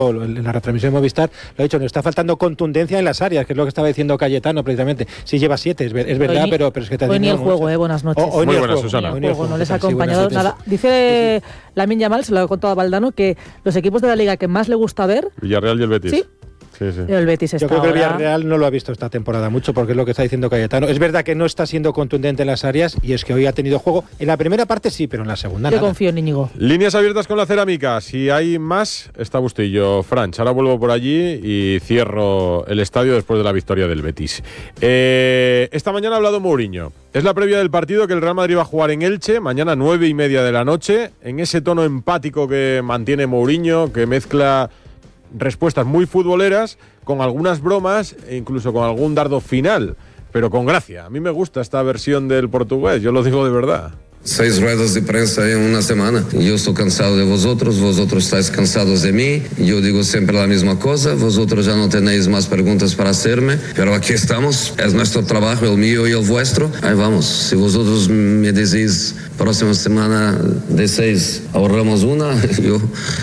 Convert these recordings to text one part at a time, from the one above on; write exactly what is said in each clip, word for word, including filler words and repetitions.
en la retransmisión de Movistar, lo he dicho, nos está faltando contundencia en las áreas, que es lo que estaba diciendo Cayetano precisamente. Sí lleva siete, es, es verdad, hoy, pero, pero es que te hoy ni el juego, eh, buenas noches. O, hoy Muy ni buenas, juego, Susana. hoy Ni el juego, no les ha acompañado sí, nada. Dice sí. Lamine Yamal, se lo ha contado a Valdano, que los equipos de la Liga que más le gusta ver... Villarreal y el Betis. Sí. Sí, sí. El Betis está Yo creo que el ahora... Villarreal no lo ha visto esta temporada mucho, porque es lo que está diciendo Cayetano. Es verdad que no está siendo contundente en las áreas, y es que hoy ha tenido juego. En la primera parte sí, pero en la segunda Yo nada. confío en Íñigo. Líneas abiertas con la cerámica. Si hay más, está Bustillo. Franch, ahora vuelvo por allí y cierro el estadio después de la victoria del Betis. Eh, esta mañana ha hablado Mourinho. Es la previa del partido que el Real Madrid va a jugar en Elche, mañana nueve y media de la noche, en ese tono empático que mantiene Mourinho, que mezcla respuestas muy futboleras con algunas bromas e incluso con algún dardo final, pero con gracia. A mí me gusta esta versión del portugués, yo lo digo de verdad. Seis ruedas de prensa en una semana. Yo estoy cansado de vosotros, vosotros estáis cansados de mí. Yo digo siempre la misma cosa, vosotros ya no tenéis más preguntas para hacerme, pero aquí estamos, es nuestro trabajo, el mío y el vuestro. Ahí vamos, si vosotros me decís próxima semana de seis ahorramos una, yo,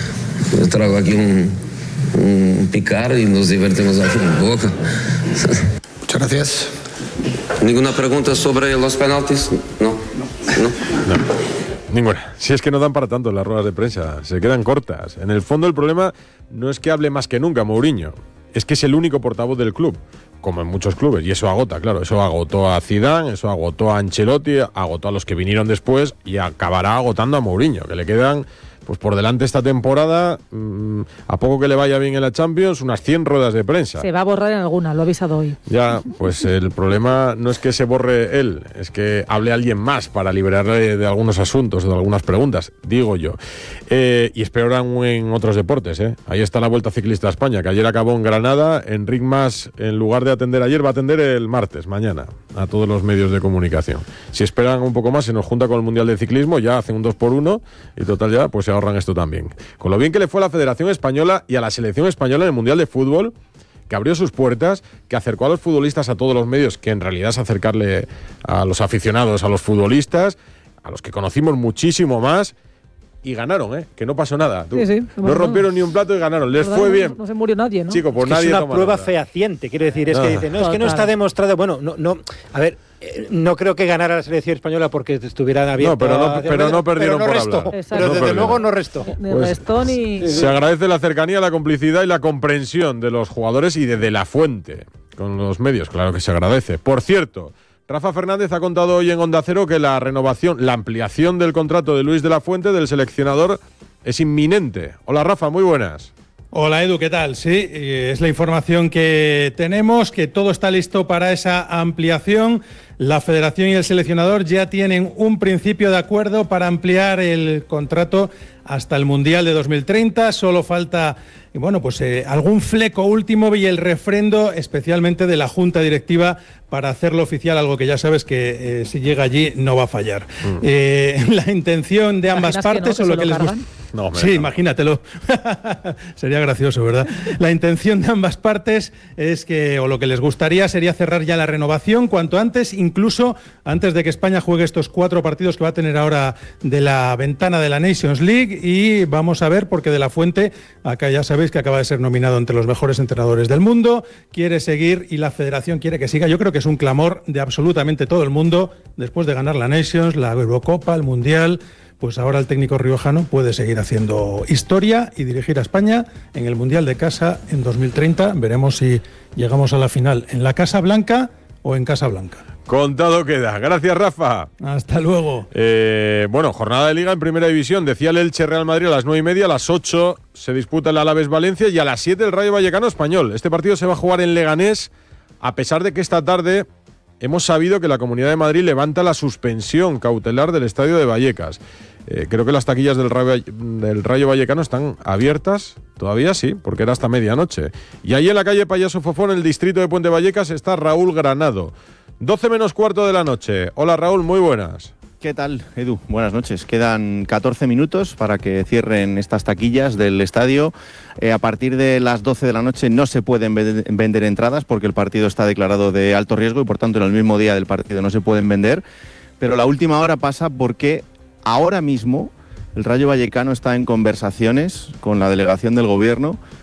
yo traigo aquí un... un picar y nos divertimos aquí en boca. Muchas gracias. ¿Ninguna pregunta sobre los penaltis? No. No. No. No. Ninguna. Si es que no dan para tanto las ruedas de prensa, se quedan cortas. En el fondo el problema no es que hable más que nunca Mourinho, es que es el único portavoz del club, como en muchos clubes, y eso agota, claro, eso agotó a Zidane, eso agotó a Ancelotti, agotó a los que vinieron después y acabará agotando a Mourinho, que le quedan... Pues por delante esta temporada, mmm, a poco que le vaya bien en la Champions, unas cien ruedas de prensa. Se va a borrar en alguna, lo ha avisado hoy. Ya, pues el problema no es que se borre él, es que hable alguien más para liberarle de algunos asuntos, de algunas preguntas, digo yo. Eh, y esperan en otros deportes, ¿eh? Ahí está la Vuelta Ciclista a España, que ayer acabó en Granada. Enric Mas, en lugar de atender ayer, va a atender el martes, mañana, a todos los medios de comunicación. Si esperan un poco más, se nos junta con el Mundial de Ciclismo, ya hacen un dos por uno, y total ya, pues se ahorran esto también. Con lo bien que le fue a la Federación Española y a la Selección Española en el Mundial de Fútbol, que abrió sus puertas, que acercó a los futbolistas a todos los medios, que en realidad es acercarle a los aficionados, a los futbolistas, a los que conocimos muchísimo más, y ganaron, ¿eh? Que no pasó nada. Tú. Sí, sí. No bueno, rompieron ni un plato y ganaron. Les ¿verdad? fue No, bien. no se murió nadie, ¿no? Chico, pues es que nadie es una toma prueba nota. fehaciente, quiero decir, es Ah. que dicen, no, es que no está demostrado, bueno, no, no, a ver, eh, no creo que ganara la selección española porque estuvieran abiertos. No, pero no, pero no perdieron pero no por restó, hablar. Exacto. pero No desde perdieron. luego no restó. Ni Pues, restó ni... Se agradece la cercanía, la complicidad y la comprensión de los jugadores y de, de la fuente con los medios, claro que se agradece. Por cierto, Rafa Fernández ha contado hoy en Onda Cero que la renovación, la ampliación del contrato de Luis de la Fuente, del seleccionador, es inminente. Hola Rafa, muy buenas. Hola Edu, ¿qué tal? Sí, es la información que tenemos, que todo está listo para esa ampliación. La Federación y el seleccionador ya tienen un principio de acuerdo para ampliar el contrato hasta el Mundial de dos mil treinta. Solo falta, bueno, pues eh, algún fleco último y el refrendo, especialmente de la Junta Directiva, para hacerlo oficial, algo que ya sabes que eh, si llega allí no va a fallar. Mm. Eh, la intención de ambas partes, que no, que o lo que les gusta. No, sí, no. Imagínatelo. Sería gracioso, ¿verdad? La intención de ambas partes es que, o lo que les gustaría, sería cerrar ya la renovación cuanto antes, incluso antes de que España juegue estos cuatro partidos que va a tener ahora de la ventana de la Nations League. Y vamos a ver, porque De la Fuente, acá ya sabéis que acaba de ser nominado entre los mejores entrenadores del mundo, quiere seguir y la Federación quiere que siga. Yo creo que es un clamor de absolutamente todo el mundo, después de ganar la Nations, la Eurocopa, el Mundial. Pues ahora el técnico riojano puede seguir haciendo historia y dirigir a España en el Mundial de Casa en dos mil treinta. Veremos si llegamos a la final en la Casa Blanca o en Casa Blanca. Contado queda. Gracias, Rafa. Hasta luego. Eh, bueno, jornada de Liga en Primera División. Decía el Elche Real Madrid a las nueve y media, a las ocho se disputa el Alavés Valencia y a las siete el Rayo Vallecano Español. Este partido se va a jugar en Leganés, a pesar de que esta tarde hemos sabido que la Comunidad de Madrid levanta la suspensión cautelar del Estadio de Vallecas. Eh, creo que las taquillas del Rayo, del Rayo Vallecano están abiertas, todavía sí, porque era hasta medianoche. Y ahí en la calle Payaso Fofón, en el distrito de Puente Vallecas, está Raúl Granado. doce menos cuarto de la noche. Hola Raúl, muy buenas. ¿Qué tal, Edu? Buenas noches. Quedan catorce minutos para que cierren estas taquillas del estadio. Eh, a partir de las doce de la noche no se pueden vender entradas porque el partido está declarado de alto riesgo y por tanto en el mismo día del partido no se pueden vender. Pero la última hora pasa porque ahora mismo el Rayo Vallecano está en conversaciones con la delegación del gobierno